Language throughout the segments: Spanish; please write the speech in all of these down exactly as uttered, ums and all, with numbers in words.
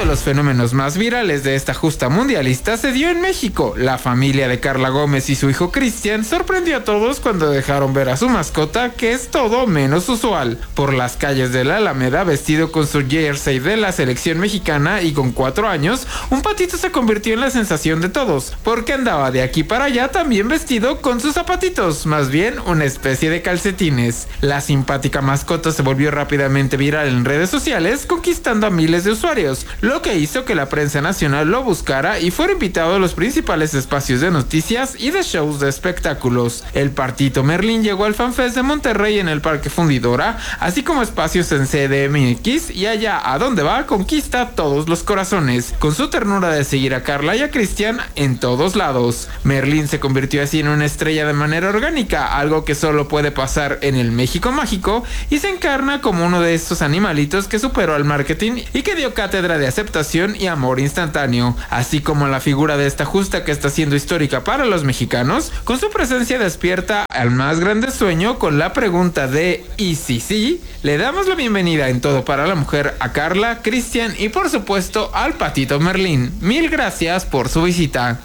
de los fenómenos más virales de esta justa mundialista se dio en México. La familia de Carla Gómez y su hijo Cristian sorprendió a todos cuando dejaron ver a su mascota, que es todo menos usual. Por las calles de la Alameda, vestido con su jersey de la selección mexicana y con cuatro años, un patito se convirtió en la sensación de todos, porque andaba de aquí para allá también vestido con sus zapatitos, más bien una especie de calcetines. La simpática mascota se volvió rápidamente viral en redes sociales, conquistando a miles de usuarios, lo que hizo que la prensa nacional lo buscara y fuera invitado a los principales espacios de noticias y de shows de espectáculos. El patito Merlín llegó al FanFest de Monterrey en el Parque Fundidora, así como espacios en C D M X, y allá a donde va conquista todos los corazones, con su ternura de seguir a Carla y a Cristian en todos lados. Merlín se convirtió así en una estrella de manera orgánica, algo que solo puede pasar en el México mágico, y se encarna como uno de estos animalitos que superó al marketing y que dio cátedra de aceptación y amor instantáneo, así como la figura de esta justa que está siendo histórica para los mexicanos. Con su presencia despierta al más grande sueño con la pregunta de ¿y si sí? Le damos la bienvenida en Todo para la Mujer a Carla, Cristian y por supuesto al patito Merlín. Mil gracias por su visita.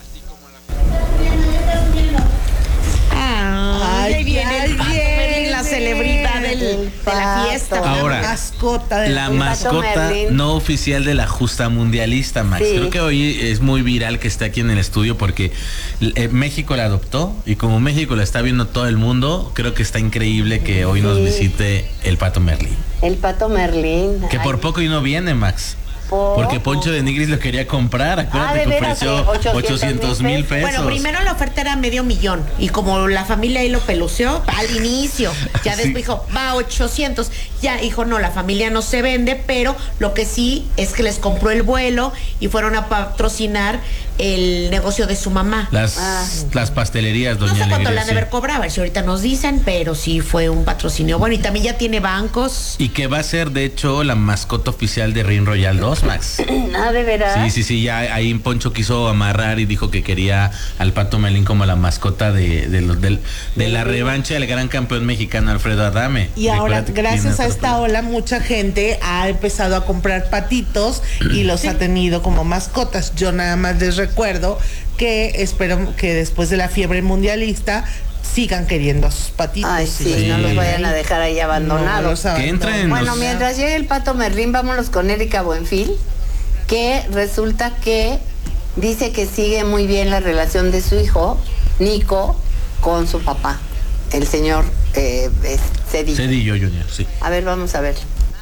Ay, ahí viene el pato Merlín, la celebridad del, de la fiesta. Ahora, la mascota, del la mascota no oficial de la justa mundialista, Max. Sí. Creo que hoy es muy viral que esté aquí en el estudio porque eh, México la adoptó y como México la está viendo todo el mundo, creo que está increíble que hoy sí. nos visite el pato Merlín. El pato Merlín. Que por poco y no viene, Max. Porque Poncho de Nigris lo quería comprar. Acuérdate ah, que ofreció ochocientos mil pesos. Bueno, primero la oferta era medio millón. Y como la familia ahí lo peluceó al inicio, ya después sí. dijo, va ochocientos. Ya dijo, no, la familia no se vende, pero lo que sí es que les compró el vuelo y fueron a patrocinar el negocio de su mamá. Las, ah. las pastelerías, doña No sé cuánto Alegría, le han de haber cobrado, a ver si ahorita nos dicen, pero sí fue un patrocinio. Bueno, y también ya tiene bancos. Y que va a ser, de hecho, la mascota oficial de Ring Royal dos, Max. Ah, ¿de verdad? Sí, sí, sí, ya ahí Poncho quiso amarrar y dijo que quería al pato Merlín como la mascota de, de, de, de, de la revancha del gran campeón mexicano Alfredo Adame. Y ahora, gracias a esta ola, mucha gente ha empezado a comprar patitos y los sí. ha tenido como mascotas. Yo nada más les recuerdo que espero que después de la fiebre mundialista sigan queriendo a sus patitos. Ay, sí, sí. no los vayan a dejar ahí abandonados. No, que entren. Bueno, los... mientras llegue el pato Merlín, vámonos con Erika Buenfil, que resulta que dice que sigue muy bien la relación de su hijo, Nico, con su papá, el señor eh, Cedillo. Cedillo Junior, sí. A ver, vamos a ver.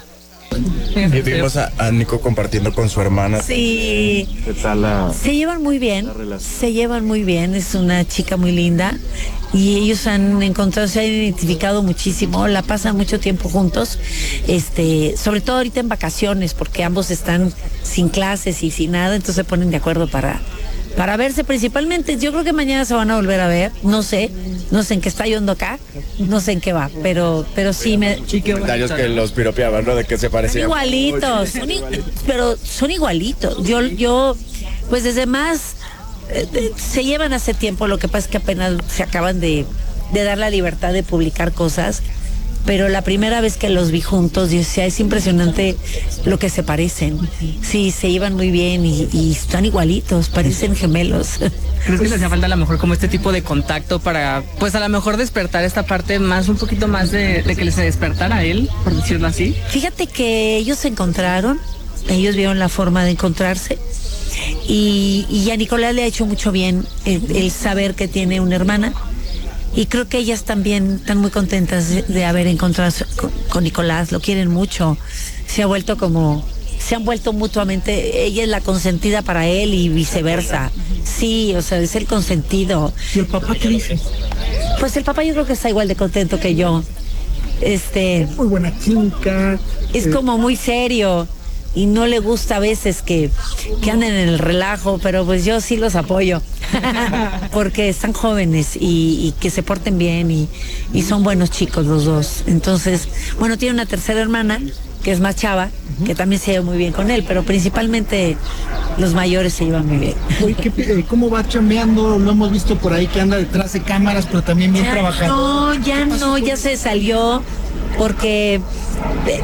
Y vimos a, a Nico compartiendo con su hermana. Sí. ¿Qué tal la, se llevan muy bien, se llevan muy bien, es una chica muy linda y ellos han encontrado, se han identificado muchísimo, la pasan mucho tiempo juntos, este, sobre todo ahorita en vacaciones, porque ambos están sin clases y sin nada, entonces se ponen de acuerdo para para verse principalmente. Yo creo que mañana se van a volver a ver, no sé, no sé en qué está yendo acá, no sé en qué va, pero pero sí me... Comentarios que los piropeaban, ¿no? De que se parecían. Son igualitos, son i- pero son igualitos. Yo, yo, pues desde más, eh, se llevan hace tiempo, lo que pasa es que apenas se acaban de, de dar la libertad de publicar cosas, pero la primera vez que los vi juntos, yo decía, es impresionante lo que se parecen. Sí, se llevan muy bien y, y están igualitos, parecen gemelos. ¿Crees que les hacía falta a lo mejor como este tipo de contacto para, pues a lo mejor despertar esta parte más, un poquito más de, de que les despertara a él, por decirlo así? Fíjate que ellos se encontraron, ellos vieron la forma de encontrarse y, y a Nicolás le ha hecho mucho bien el, el saber que tiene una hermana. Y creo que ellas también están muy contentas de, de haber encontrado con, con Nicolás, lo quieren mucho, se ha vuelto como, se han vuelto mutuamente, ella es la consentida para él y viceversa. Sí, o sea, es el consentido. ¿Y el papá qué dice? Pues el papá yo creo que está igual de contento que yo. Este, muy buena chica. Es eh. como muy serio. Y no le gusta a veces que, que anden en el relajo, pero pues yo sí los apoyo, porque están jóvenes y, y que se porten bien y, y son buenos chicos los dos. Entonces, bueno, tiene una tercera hermana, que es más chava, que también se lleva muy bien con él, pero principalmente los mayores se llevan muy bien. Oye, ¿qué, ¿cómo va chambeando? Lo hemos visto por ahí que anda detrás de cámaras, pero también bien ya trabajando. No, ya no, ya se salió. porque eh,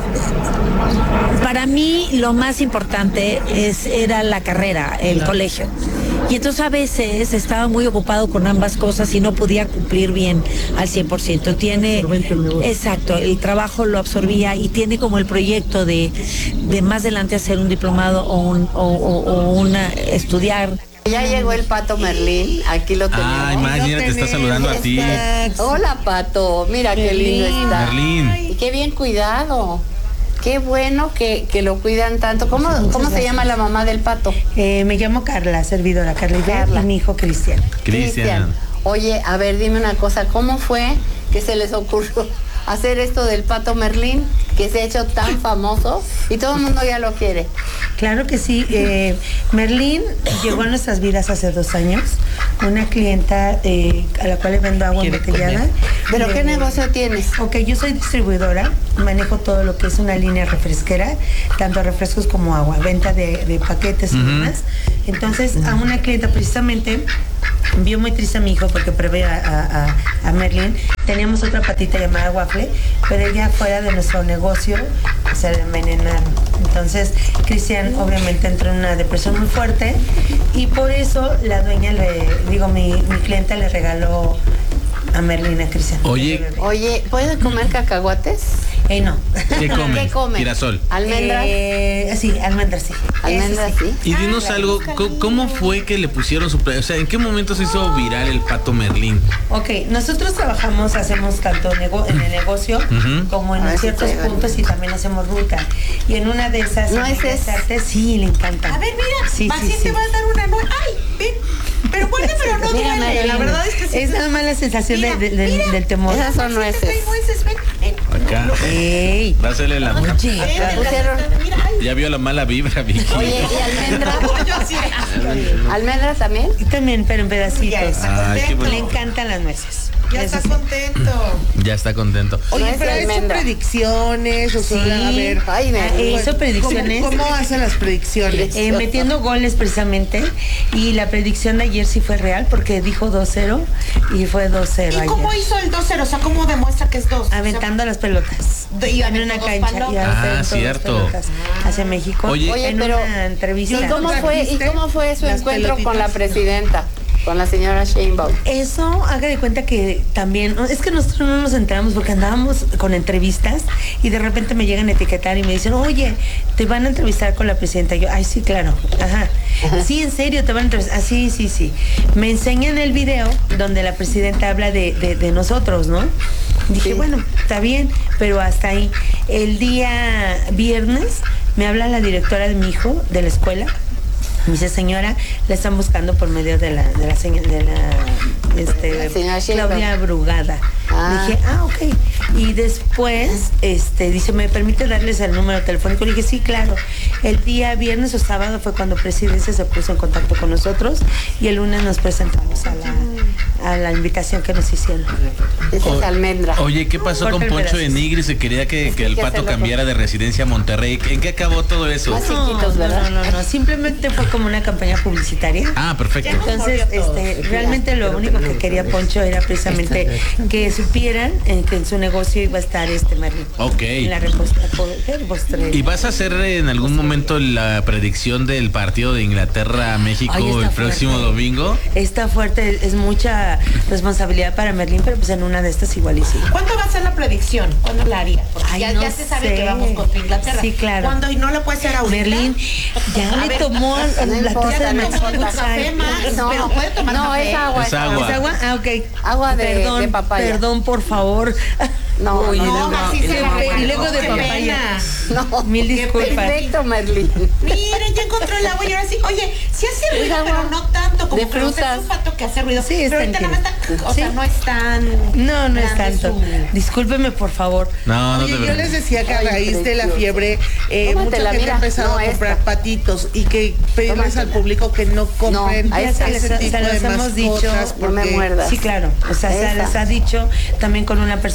para mí lo más importante es, era la carrera, el colegio. Y entonces a veces estaba muy ocupado con ambas cosas y no podía cumplir bien al cien por ciento. Tiene, exacto, el trabajo lo absorbía y tiene como el proyecto de, de más adelante hacer un diplomado o, un, o, o, o una, estudiar. Ya llegó el Pato Merlín, aquí lo tenemos. Ay, Mag, mira, te está saludando a ti. Hola, Pato, mira qué lindo está. Merlín. Y qué bien cuidado. Qué bueno que, que lo cuidan tanto. ¿Cómo, ¿cómo se llama la mamá del Pato? Eh, me llamo Carla, servidora Carla, Carla. Y mi hijo Cristian. Cristian. Oye, a ver, dime una cosa, ¿cómo fue que se les ocurrió hacer esto del Pato Merlín, que se ha hecho tan famoso y todo el mundo ya lo quiere? Claro que sí. Eh, Merlín llegó a nuestras vidas hace dos años. Una clienta eh, a la cual le vendo agua embotellada. ¿Pero qué Eh, negocio tienes? Ok, yo soy distribuidora, manejo todo lo que es una línea refresquera, tanto refrescos como agua, venta de, de paquetes y Ujú. demás. Entonces, a una clienta precisamente vio muy triste a mi hijo porque prevé a, a, a, a Merlín. Teníamos otra patita llamada Waffle, pero ella fuera de nuestro negocio se le envenenaron. Entonces, Cristian obviamente entró en una depresión muy fuerte y por eso la dueña le, digo, mi, mi clienta le regaló a Merlín a Cristian. Oye. Oye, ¿puedes comer cacahuates? Eh, no. ¿Qué comen? ¿Qué comen? Girasol. ¿Almendras? Eh, sí, almendras, sí. ¿Almendras, Ese sí? Y dinos algo, ¿cómo, cómo fue que le pusieron su... O sea, ¿en qué momento se hizo viral el Pato Merlín? Ok, nosotros trabajamos, hacemos tanto nego- en el negocio Ujú. como en A ver si ciertos traigo. puntos y también hacemos ruta. Y en una de esas... ¿No es ese? arte, sí, le encanta. A ver, mira, sí, Maxi sí, te sí. va a dar una nueva. ¡Ay! Ven. Pero fuerte, pero no Mira, duele. Marilyn. La verdad es que sí. Es nada más la sensación de- Mira, de- del- mira. del temor. Esas son Te nueces. traigo nueces, ven, ven. Acá. Ey, Dásele la... oye, Ven, La ven, pusieron. Mira, ay. Ya vio la mala vibra, Vicky. Oye, ¿y almendras? Yo así. ¿Almendras también? y también, pero en Ya pedacitos. está Ay, qué contento. Le encantan las nueces. Ya Eso está sí. contento. Ya está contento. Oye, Nuez pero de ¿son almendra. predicciones o son, Sí. a ver, Ay, me Ah, hizo predicciones. ¿cómo, cómo hacen las predicciones? Eh, metiendo goles precisamente, y la predicción de ayer sí fue real porque dijo dos cero y fue dos cero ¿Y cómo ayer. hizo el dos cero? O sea, ¿cómo demuestra que es dos? Aventando las pelotas. De- y en aventó una dos cancha y palomas. aventó Ah, dos cierto. pelotas hacia México. Oye, Oye, en pero- una entrevista. ¿Y cómo fue, ¿Y cómo fue su Las encuentro con la pelotitas. presidenta? Con la señora Sheinbaum. Eso, haga de cuenta que también, es que nosotros no nos enteramos porque andábamos con entrevistas y de repente me llegan a etiquetar y me dicen, oye, te van a entrevistar con la presidenta. Y yo, ay, sí, claro, ajá. Sí, en serio, te van a entrevistar. Ah, sí, sí, sí. Me enseñan el video donde la presidenta habla de, de, de nosotros, ¿no? Dije, Sí. bueno, está bien, pero hasta ahí. El día viernes me habla la directora de mi hijo de la escuela. Me dice, señora, la están buscando por medio de la, de la señora, de la, este, La señora Sheinbaum. Claudia Brugada. Ah. Dije, ah, ok. Y después, este, dice, ¿me permite darles el número telefónico? Le dije, sí, claro. El día viernes o sábado fue cuando Presidencia se puso en contacto con nosotros y el lunes nos presentamos a la, a la invitación que nos hicieron. Esa es almendra. Oye, ¿qué pasó Corta con el Poncho de pedazo. Nigri? Se quería que, que el hay que Pato hacerlo cambiara de residencia a Monterrey. ¿En qué acabó todo eso? Más chiquitos, ¿verdad? No, no, no, simplemente fue como una campaña publicitaria. Ah, perfecto. Entonces, este, realmente lo único que quería Poncho era precisamente que supieran eh, que en su negocio iba a estar este Merlín. Ok. En la reposta- po- repostería. ¿Y vas a hacer en algún momento la predicción del partido de Inglaterra-México Ay, está el próximo fuerte. domingo? Está fuerte, es mucha responsabilidad para Merlín, pero pues en una de estas igual y sí. ¿Cuándo va a ser la predicción? ¿Cuándo la haría? Porque Ay, ya, no ya se sabe sé. que vamos contra Inglaterra. Sí, claro. ¿Cuándo? ¿Y no la puede hacer ahorita? Merlín ya A le ver, tomó no la importa, taza de no Mexico importa. Café, Max, No, pero puede tomar no, café. es agua. Es agua. ¿Es agua? Ah, ok. Agua de- perdón, de papaya. Perdón, por favor. No, Oye, no, luego- Maxi, y se luego- la y luego de qué papaya. pena. No, Mil disculpas. perfecto, Merlín. Miren, ya encontró el agua y ahora sí. Oye, sí hace ruido, Es agua pero no tanto como de que, o sea, frutas. es un pato que hace ruido. Sí, es pero ahorita no tranquilo. es tan, o Sí. sea, no es tan. No, no es grande tanto. su- Discúlpeme, por favor. No, no Oye, te yo les preocupes. decía que a Ay, raíz de la precioso. fiebre, eh, mucha Tómatela, gente mira. ha empezado No, a comprar esta. patitos y que pedirles Tómatela. al público que no compren No, a Ya esa, se les, ese se tipo los de hemos dicho. mascotas No me porque- muerdas. Sí, claro. O sea, se Esa. les ha dicho también con una persona que se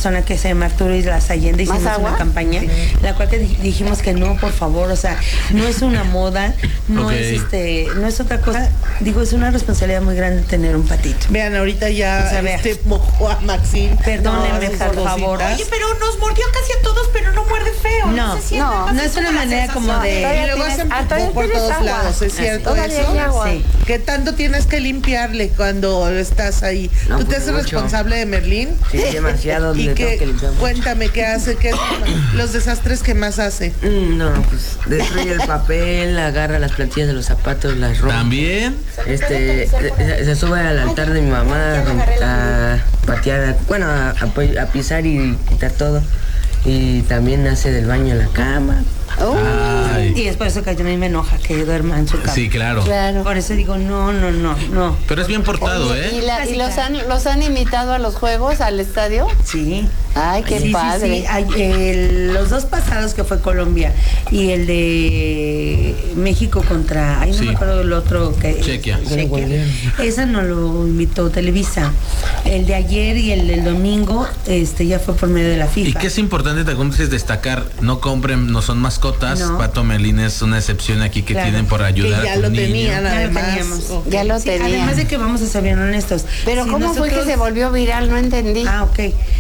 se llama Arturo Islas Allende, hicimos ¿Más agua? una campaña, sí. La cual que dijimos que no, por favor, o sea, no es una moda, no okay. es este, no es otra cosa, digo, es una responsabilidad muy grande tener un patito. Vean, ahorita ya o sea, este mojó a Maxine. Perdónenme, no, por favor. Oye, pero nos mordió casi a todos, pero no muerde feo. No, no, siente, no, no es una manera como de... Y luego hacen popó por todos agua. lados, ¿es cierto eso? Sí. ¿Qué tanto tienes que limpiarle cuando estás ahí? No, ¿Tú te haces mucho. responsable de Merlín? Sí, demasiado. ¿Y qué, cuéntame, ¿qué hace? ¿Qué es los desastres que más hace? Mm, no, pues destruye el papel, agarra las plantillas de los zapatos, las rompe. ¿También? Este, se, se sube al altar de mi mamá a, a patear, bueno, a, a, a pisar y quitar todo. Y también hace del baño en la cama. Oh. Y es por eso que a mí me enoja que duerma en su cama. Sí, claro. claro. Por eso digo, no, no, no, no. Pero es bien portado, Oye, ¿eh? ¿Y, la, y los, han, los han invitado a los juegos, al estadio? Sí. Ay, qué sí, padre. Sí, sí. Ay, el, los dos pasados que fue Colombia y el de México contra, ay, no sí. me acuerdo el otro que Chequia. Chequia. Esa no lo invitó Televisa. El de ayer y el del domingo, este ya fue por medio de la FIFA. Y que es importante también es destacar, no compren, no son mascotas. No. Pato Merlín es una excepción aquí que claro. tienen por ayudar que ya a tu lo niño. tenían, ya además. lo teníamos. Okay. Ya lo sí, tenían. Además de que vamos a ser bien honestos. Pero si ¿cómo nosotros... fue que se volvió viral? No entendí. Ah, ok.